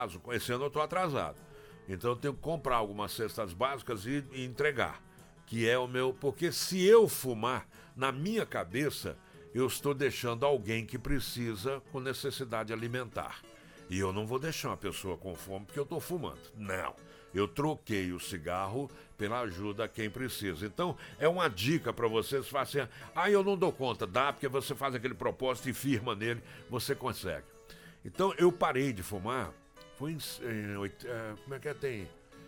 Esse ano eu estou atrasado. Então eu tenho que comprar algumas cestas básicas e entregar. Que é o meu... Porque se eu fumar, na minha cabeça, eu estou deixando alguém que precisa com necessidade alimentar. E eu não vou deixar uma pessoa com fome porque eu estou fumando. Não. Eu troquei o cigarro pela ajuda a quem precisa. Então, é uma dica para vocês. Façam assim, eu não dou conta. Dá, porque você faz aquele propósito e firma nele, você consegue. Então, eu parei de fumar. Foi em como é que é? Tem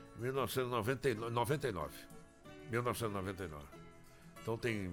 1999. Então tem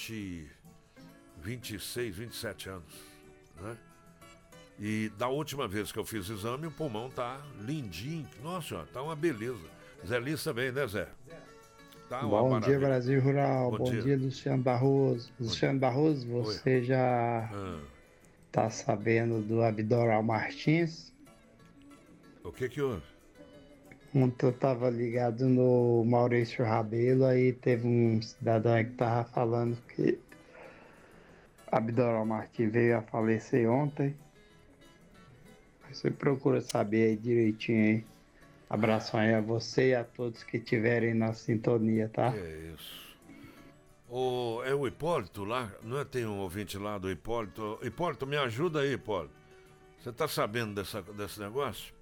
26, 27 anos, né? E da última vez que eu fiz exame, o pulmão tá lindinho. Nossa, tá uma beleza. Zé Lins também, né, Zé? Tá uma Bom dia, maravilha. Brasil Rural. Bom dia, Luciano Barroso. Luciano Barroso, você Oi. já tá sabendo do Abdoral Martins? O que houve? Ontem eu tava ligado no Maurício Rabelo, aí teve um cidadão aí que tava falando que Abdoral Martins veio a falecer ontem. Você procura saber aí direitinho aí. Abração aí a você e a todos que estiverem na sintonia, tá? É isso. É o Hipólito lá? Não é? Tem um ouvinte lá do Hipólito. Hipólito, me ajuda aí, Hipólito. Você tá sabendo desse negócio?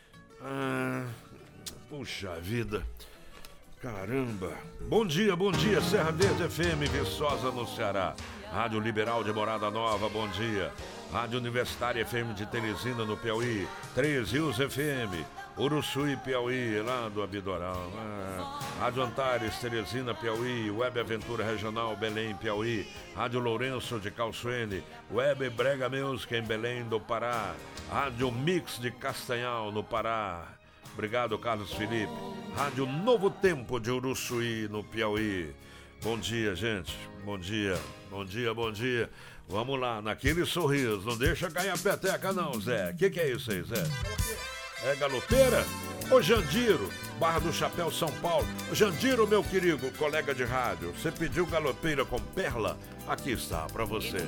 Puxa vida. Caramba. Bom dia, Serra Verde FM, Viçosa no Ceará. Rádio Liberal de Morada Nova, bom dia. Rádio Universitária FM de Teresina, no Piauí. 3 Rios FM, Uruçuí, Piauí, lá do Abdoral. Rádio Antares, Teresina, Piauí. Web Aventura Regional, Belém, Piauí. Rádio Lourenço de Calçoene. Web Brega Music em Belém do Pará. Rádio Mix de Castanhal, no Pará. Obrigado, Carlos Felipe. Rádio Novo Tempo de Uruçuí, no Piauí. Bom dia, gente. Bom dia. Vamos lá, naquele sorriso. Não deixa cair a peteca não, Zé. Que é isso aí, Zé? É galopeira? Ô Jandiro, Barra do Chapéu, São Paulo. Jandiro, meu querido colega de rádio, você pediu galopeira com perla? Aqui está, pra você.